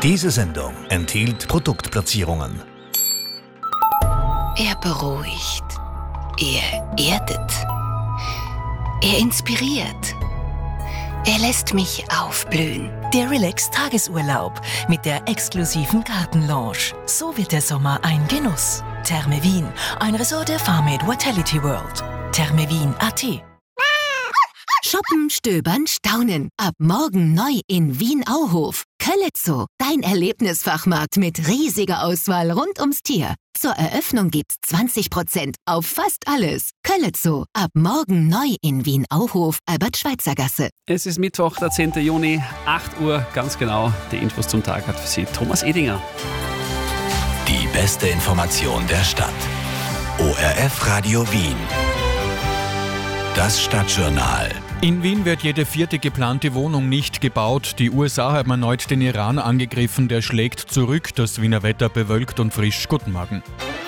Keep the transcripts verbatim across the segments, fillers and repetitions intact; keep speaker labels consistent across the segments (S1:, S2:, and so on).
S1: Diese Sendung enthielt Produktplatzierungen.
S2: Er beruhigt. Er erdet. Er inspiriert. Er lässt mich aufblühen.
S3: Der Relax-Tagesurlaub mit der exklusiven Gartenlounge. So wird der Sommer ein Genuss. Therme Wien, ein Resort der Farmade Vitality World. Therme Wien Punkt a t.
S2: Shoppen, stöbern, staunen. Ab morgen neu in Wien-Auhof. Köllezoo, dein Erlebnisfachmarkt mit riesiger Auswahl rund ums Tier. Zur Eröffnung gibt's zwanzig Prozent auf fast alles. Köllezoo, ab morgen neu in Wien-Auhof, Albert-Schweitzer-Gasse.
S4: Es ist Mittwoch, der zehnten Juni, acht Uhr, ganz genau. Die Infos zum Tag hat für Sie Thomas Edinger.
S1: Die beste Information der Stadt. O R F Radio Wien. Das Stadtjournal.
S5: In Wien wird jede vierte geplante Wohnung nicht gebaut. Die U S A haben erneut den Iran angegriffen, der schlägt zurück. Das Wiener Wetter bewölkt und frisch. Guten Morgen.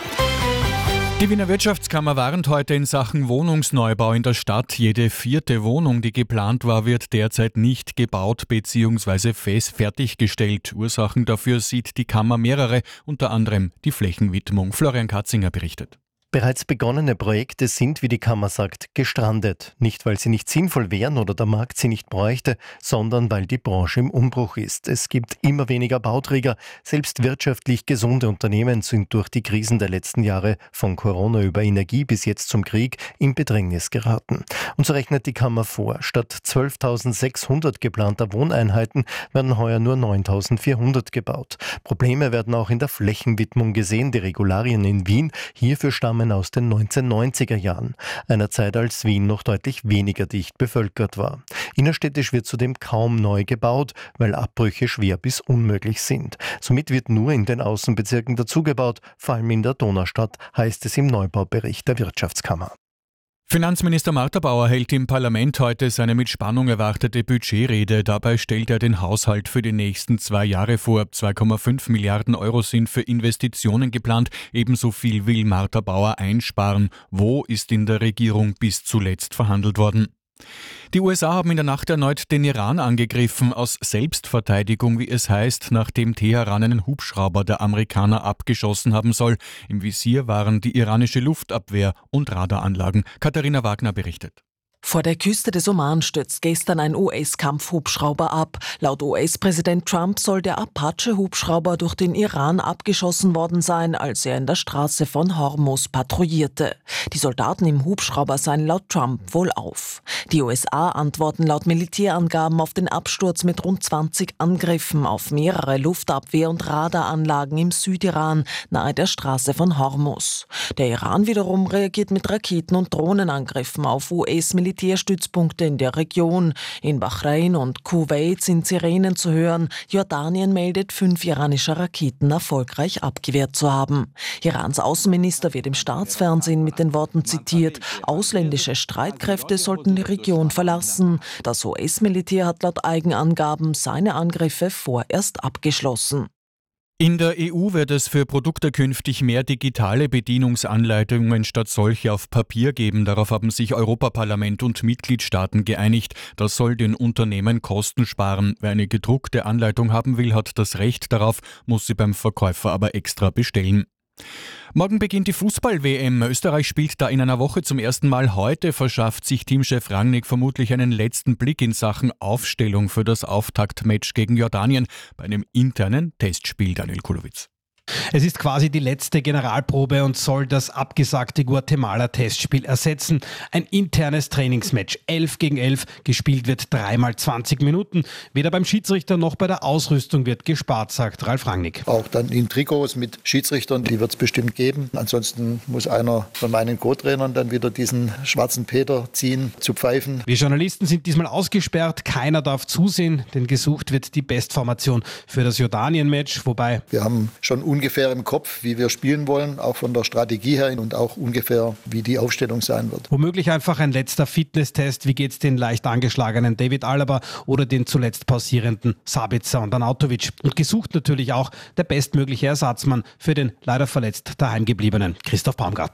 S5: Die Wiener Wirtschaftskammer warnt heute in Sachen Wohnungsneubau in der Stadt. Jede vierte Wohnung, die geplant war, wird derzeit nicht gebaut bzw. fest fertiggestellt. Ursachen dafür sieht die Kammer mehrere, unter anderem die Flächenwidmung. Florian Katzinger berichtet.
S6: Bereits begonnene Projekte sind, wie die Kammer sagt, gestrandet. Nicht, weil sie nicht sinnvoll wären oder der Markt sie nicht bräuchte, sondern weil die Branche im Umbruch ist. Es gibt immer weniger Bauträger. Selbst wirtschaftlich gesunde Unternehmen sind durch die Krisen der letzten Jahre, von Corona über Energie bis jetzt zum Krieg, in Bedrängnis geraten. Und so rechnet die Kammer vor, statt zwölftausendsechshundert geplanter Wohneinheiten werden heuer nur neuntausendvierhundert gebaut. Probleme werden auch in der Flächenwidmung gesehen. Die Regularien in Wien hierfür stammen aus den neunzehnhundertneunziger Jahren, einer Zeit, als Wien noch deutlich weniger dicht bevölkert war. Innerstädtisch wird zudem kaum neu gebaut, weil Abbrüche schwer bis unmöglich sind. Somit wird nur in den Außenbezirken dazugebaut, vor allem in der Donaustadt, heißt es im Neubaubericht der Wirtschaftskammer.
S5: Finanzminister Martha Bauer hält im Parlament heute seine mit Spannung erwartete Budgetrede. Dabei stellt er den Haushalt für die nächsten zwei Jahre vor. zwei Komma fünf Milliarden Euro sind für Investitionen geplant. Ebenso viel will Martha Bauer einsparen. Wo ist in der Regierung bis zuletzt verhandelt worden? Die U S A haben in der Nacht erneut den Iran angegriffen, aus Selbstverteidigung, wie es heißt, nachdem Teheran einen Hubschrauber der Amerikaner abgeschossen haben soll. Im Visier waren die iranische Luftabwehr und Radaranlagen. Katharina Wagner berichtet.
S7: Vor der Küste des Oman stürzt gestern ein U S-Kampfhubschrauber ab. Laut U S-Präsident Trump soll der Apache-Hubschrauber durch den Iran abgeschossen worden sein, als er in der Straße von Hormuz patrouillierte. Die Soldaten im Hubschrauber seien laut Trump wohl auf. Die U S A antworten laut Militärangaben auf den Absturz mit rund zwanzig Angriffen auf mehrere Luftabwehr- und Radaranlagen im Südiran nahe der Straße von Hormuz. Der Iran wiederum reagiert mit Raketen- und Drohnenangriffen auf U S-Militär Militärstützpunkte in der Region. In Bahrain und Kuwait sind Sirenen zu hören. Jordanien meldet, fünf iranische Raketen erfolgreich abgewehrt zu haben. Irans Außenminister wird im Staatsfernsehen mit den Worten zitiert: Ausländische Streitkräfte sollten die Region verlassen. Das U S-Militär hat laut Eigenangaben seine Angriffe vorerst abgeschlossen.
S5: In der E U wird es für Produkte künftig mehr digitale Bedienungsanleitungen statt solche auf Papier geben. Darauf haben sich Europaparlament und Mitgliedstaaten geeinigt. Das soll den Unternehmen Kosten sparen. Wer eine gedruckte Anleitung haben will, hat das Recht darauf, muss sie beim Verkäufer aber extra bestellen. Morgen beginnt die Fußball-W M. Österreich spielt da in einer Woche zum ersten Mal. Heute verschafft sich Teamchef Rangnick vermutlich einen letzten Blick in Sachen Aufstellung für das Auftaktmatch gegen Jordanien bei einem internen Testspiel. Daniel Kulowitz.
S8: Es ist quasi die letzte Generalprobe und soll das abgesagte Guatemala-Testspiel ersetzen. Ein internes Trainingsmatch, elf gegen elf, gespielt wird dreimal zwanzig Minuten. Weder beim Schiedsrichter noch bei der Ausrüstung wird gespart, sagt Ralf Rangnick.
S9: Auch dann in Trikots mit Schiedsrichtern, die wird es bestimmt geben. Ansonsten muss einer von meinen Co-Trainern dann wieder diesen schwarzen Peter ziehen, zu pfeifen.
S8: Wir Journalisten sind diesmal ausgesperrt, keiner darf zusehen, denn gesucht wird die Bestformation für das Jordanien-Match, wobei...
S9: Wir haben schon ungefähr im Kopf, wie wir spielen wollen, auch von der Strategie her und auch ungefähr, wie die Aufstellung sein wird.
S8: Womöglich einfach ein letzter Fitnesstest. Wie geht's den leicht angeschlagenen David Alaba oder den zuletzt pausierenden Sabitzer und Arnautovic? Und gesucht natürlich auch der bestmögliche Ersatzmann für den leider verletzt daheimgebliebenen Christoph Baumgartner.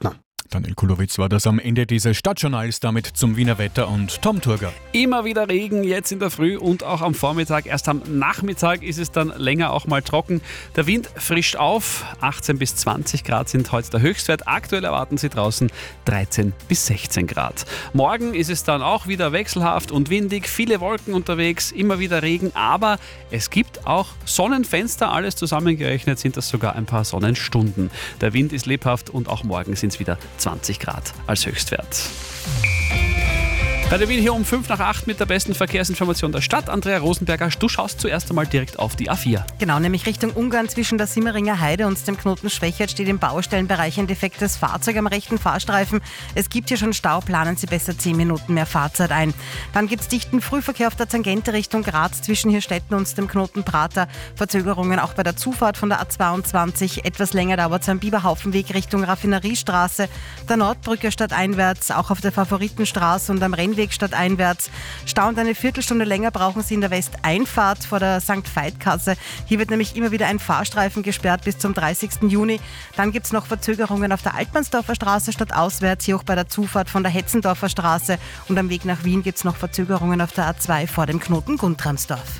S5: Daniel Kulowitz war das am Ende dieses Stadtjournals, damit zum Wiener Wetter und Tom Turger.
S4: Immer wieder Regen, jetzt in der Früh und auch am Vormittag. Erst am Nachmittag ist es dann länger auch mal trocken. Der Wind frischt auf, achtzehn bis zwanzig Grad sind heute der Höchstwert. Aktuell erwarten Sie draußen dreizehn bis sechzehn Grad. Morgen ist es dann auch wieder wechselhaft und windig, viele Wolken unterwegs, immer wieder Regen, aber es gibt auch Sonnenfenster, alles zusammengerechnet sind das sogar ein paar Sonnenstunden. Der Wind ist lebhaft und auch morgen sind es wieder zwanzig Grad als Höchstwert. Radio Wien hier um fünf nach acht mit der besten Verkehrsinformation der Stadt. Andrea Rosenberger, du schaust zuerst einmal direkt auf die A vier.
S10: Genau, nämlich Richtung Ungarn zwischen der Simmeringer Heide und dem Knoten Schwächert steht im Baustellenbereich ein defektes Fahrzeug am rechten Fahrstreifen. Es gibt hier schon Stau, planen Sie besser zehn Minuten mehr Fahrzeit ein. Dann gibt es dichten Frühverkehr auf der Tangente Richtung Graz zwischen Hirstetten und dem Knoten Prater. Verzögerungen auch bei der Zufahrt von der A zweiundzwanzig. Etwas länger dauert es am Biberhaufenweg Richtung Raffineriestraße. Der Nordbrücke stadteinwärts, auch auf der Favoritenstraße und am Rennweg stadteinwärts. Stau und eine Viertelstunde länger brauchen Sie in der Westeinfahrt vor der Sankt Veit-Kasse. Hier wird nämlich immer wieder ein Fahrstreifen gesperrt bis zum dreißigsten Juni. Dann gibt es noch Verzögerungen auf der Altmannsdorfer Straße stadtauswärts, hier auch bei der Zufahrt von der Hetzendorfer Straße. Und am Weg nach Wien gibt es noch Verzögerungen auf der A zwei vor dem Knoten Guntramsdorf.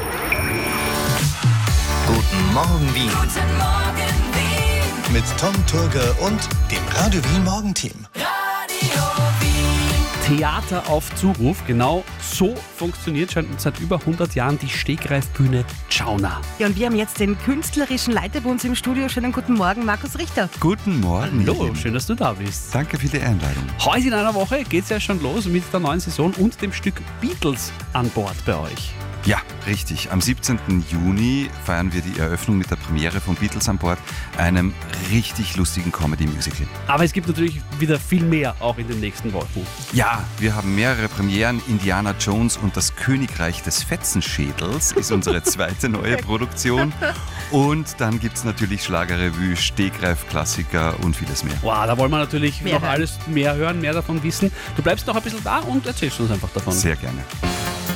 S1: Guten Morgen Wien.
S2: Guten Morgen, Wien.
S1: Mit Tom Turger und dem Radio Wien Morgenteam.
S2: Radio Wien.
S4: Theater auf Zuruf, genau so funktioniert schon seit über hundert Jahren die Stegreifbühne Tschauna.
S10: Ja, und wir haben jetzt den künstlerischen Leiter bei uns im Studio. Schönen guten Morgen, Markus Richter.
S11: Guten Morgen.
S4: Hallo, schön, dass du da bist.
S11: Danke für die Einladung.
S4: Heute in einer Woche geht es ja schon los mit der neuen Saison und dem Stück Beatles an Bord bei euch.
S11: Ja, richtig. Am siebzehnten Juni feiern wir die Eröffnung mit der Premiere von Beatles an Bord, einem richtig lustigen Comedy-Musical.
S4: Aber es gibt natürlich wieder viel mehr auch in den nächsten Wochen.
S11: Ja, wir haben mehrere Premieren. Indiana Jones und das Königreich des Fetzenschädels ist unsere zweite neue Produktion. Und dann gibt es natürlich Schlagerrevue, Stegreif-Klassiker und vieles mehr.
S4: Wow, da wollen wir natürlich
S10: mehr
S4: noch
S10: hören.
S4: alles mehr hören, mehr davon wissen. Du bleibst noch ein bisschen da und erzählst uns einfach davon.
S11: Sehr gerne.